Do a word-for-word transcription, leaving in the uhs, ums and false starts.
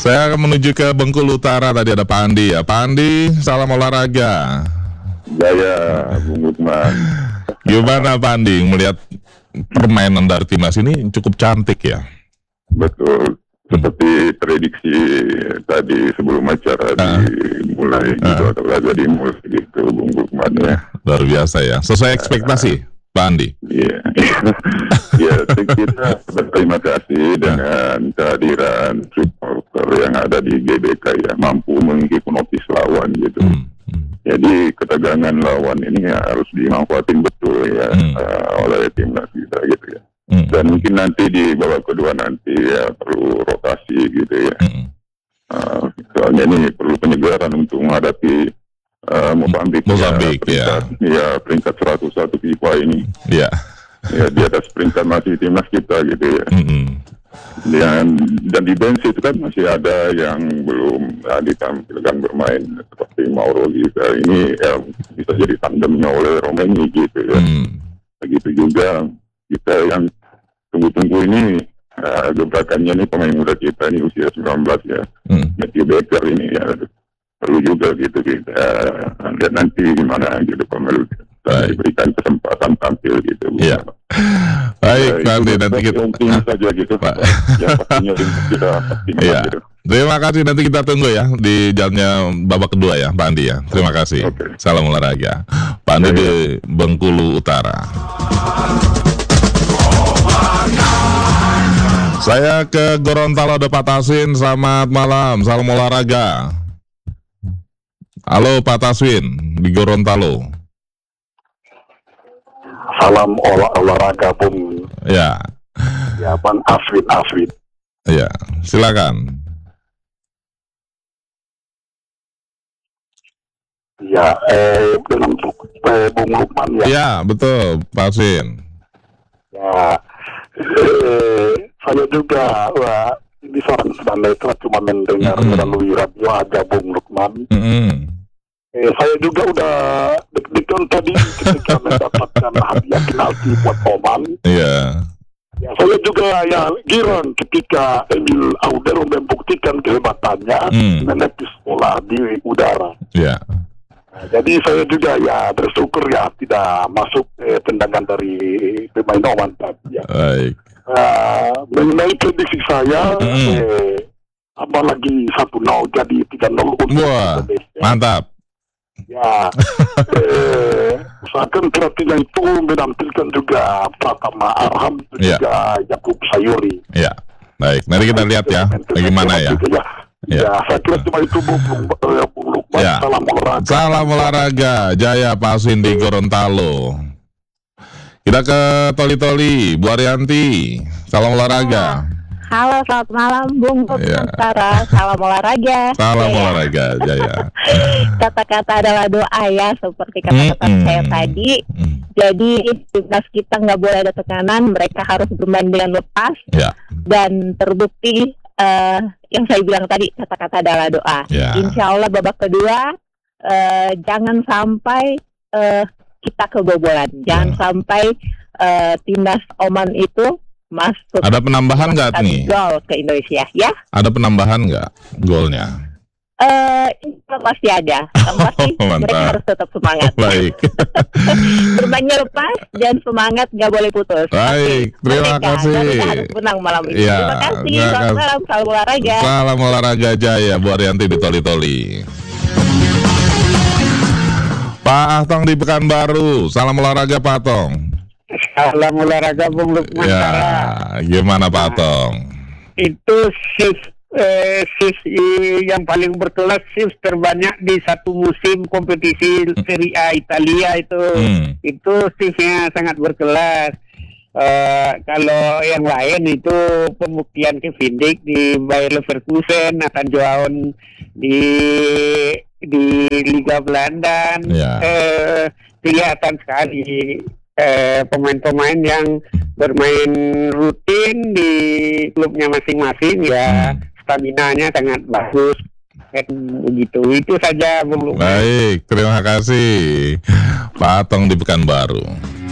Saya akan menuju ke Bengkulu Utara. Tadi ada Pak Andi ya. Pak Andi, salam olahraga. Jaya, Bung Lukman. Gimana Pak Andi melihat permainan dari timnas ini cukup cantik ya? Betul. Seperti prediksi tadi sebelum acara uh, dimulai uh, gitu atau laga dimulai gitu, Bung Lukman ya. Luar biasa ya. Sesuai ekspektasi, uh, Pak Andi. Iya. Ya, kita berterima kasih dengan kehadiran supporter yang ada di G B K ya, mampu menghipnotis lawan gitu. Hmm. Jadi ketegangan lawan ini ya harus dimanfaatin betul ya hmm. uh, oleh timnas kita gitu ya. Hmm. Dan mungkin nanti di babak kedua nanti ya perlu rotasi gitu ya. Hmm. Uh, soalnya ini perlu penyegaran untuk menghadapi uh, Mozambik. Mozambik ya. Peringkat, ya. ya peringkat seratus satu FIFA ini. Ya. Ya di atas peringkat masih timnas kita gitu ya. Hmm. Dan, dan di bench itu kan masih ada yang belum ya, ditampilkan bermain seperti Mauro Liza ini ya, bisa jadi tandemnya oleh Romeni gitu ya. Hmm. Begitu juga kita yang tunggu-tunggu ini uh, gebrakannya nih pemain muda kita ini usia sembilan belas ya. Hmm. Matthew Baker ini ya perlu juga gitu kita uh, lihat nanti gimana gitu pemain diberikan kesempatan tampil gitu. Iya. Baik, ya, nanti nanti kita mungkin saja gitu. Pak. Ya pastinya kita pasti ya. Gitu. Terima kasih, nanti kita tunggu ya di jamnya babak kedua ya, Pak Andi ya. Terima kasih. Okay. Salam olahraga. Pak Andi ya, di ya. Bengkulu Utara. Saya ke Gorontalo, ada Pak Taswin. Selamat malam, salam olahraga. Halo Pak Taswin di Gorontalo. Salam olah olahraga Bung. Ya. Ya, Bang Afid Afid. Ya, silakan. Ya, eh dengan eh, Bung Lukman ya. Ya, betul, Pak Sin. Ya, eh, saya juga wah, di seorang sebenarnya cuma mendengar mm-hmm. melalui radio aja Bung Lukman. Mm-hmm. Eh, saya juga udah deg-degan tadi ketika mendapatkan hadiah penalti buat Oman. Iya. Ya, saya juga ya girang ketika Emil Audero membuktikan kehebatannya mm. menepis bola di udara. Iya. Nah, jadi saya juga ya bersyukur ya tidak masuk eh, tendangan dari pemain Oman tadi. Ya. Baik. Uh, mengenai prediksi saya, mm. eh, apalagi satu nol jadi tiga nol untuk Wah, Indonesia. Mantap. Ya, eh, usahakan kreatifnya itu menampilkan juga Pratama Arham dan yeah. juga Yakub Sayuri. Ya, baik. Nanti kita lihat ya, bagaimana ya. Ya. Ya. ya, saya kira cuma itu Bung Lukman. Ya. Salam olahraga. Salam olahraga, Jaya Pak Asin di Gorontalo. Kita ke Toli-Toli, Bu Arianti. Salam olahraga. Halo, selamat malam Bung Utara. Salam olahraga. Salam Jaya. Olahraga, Jaya. Kata-kata adalah doa ya, seperti kata-kata mm-hmm. saya tadi. Mm-hmm. Jadi timnas kita nggak boleh ada tekanan, mereka harus bermain dengan lepas. Yeah. Dan terbukti uh, yang saya bilang tadi, kata-kata adalah doa. Yeah. Insya Allah babak kedua uh, jangan sampai uh, kita kebobolan, jangan yeah. sampai uh, timnas Oman itu masuk. Ada penambahan nggak nih? Gol ke Indonesia, ya? Ada penambahan nggak golnya? Eh, uh, pasti ada. Pasti oh, mereka harus tetap semangat. Baik. Bermainnya lepas dan semangat nggak boleh putus. Baik, terima mereka, kasih. Mereka harus menang malam ini. Ya, terima kasih. Selamat malam, salam olahraga. Salam olahraga Jaya, Bu Arianti di Toli-Toli. Pak Atong di Pekanbaru, salam olahraga Pak Atong. Salam olahraga Bung Lukman. Ya, gimana Pak Atong? Nah, itu shift eh, shift yang paling berkelas, shift terbanyak di satu musim kompetisi Serie A Italia itu. Hmm. Itu shiftnya sangat berkelas. Uh, kalau yang lain itu pembuktian Kevin Dijk di Bayer Leverkusen, Nathan Joaon di di Liga Belanda. Ya. Uh, kelihatan sekali Eh, pemain-pemain yang bermain rutin di klubnya masing-masing ya hmm. staminanya sangat bagus kan begitu. Itu saja Bung Lukman. Baik, terima kasih Pak Atong di Pekanbaru.